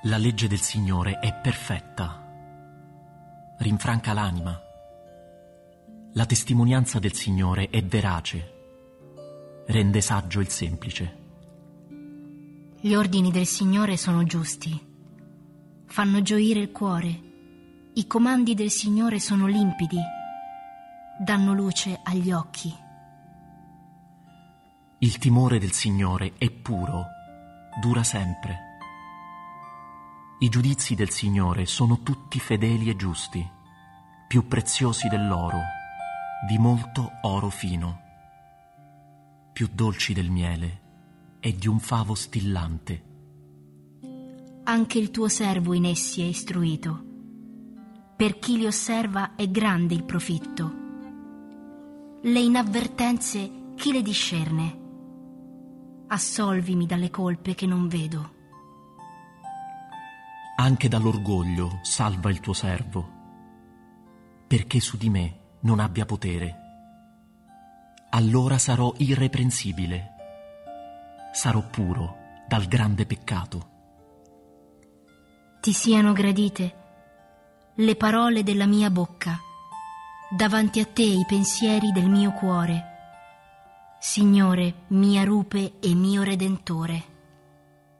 La legge del Signore è perfetta, rinfranca l'anima. La testimonianza del Signore è verace, rende saggio il semplice. Gli ordini del Signore sono giusti, fanno gioire il cuore. I comandi del Signore sono limpidi, danno luce agli occhi. Il timore del Signore è puro, dura sempre. I giudizi del Signore sono tutti fedeli e giusti, più preziosi dell'oro, di molto oro fino, più dolci del miele e di un favo stillante. Anche il tuo servo in essi è istruito. Per chi li osserva è grande il profitto. Le inavvertenze chi le discerne? Assolvimi dalle colpe che non vedo. Anche dall'orgoglio salva il tuo servo, perché su di me non abbia potere. Allora sarò irreprensibile, sarò puro dal grande peccato. Ti siano gradite le parole della mia bocca, davanti a te i pensieri del mio cuore. Signore, mia rupe e mio redentore.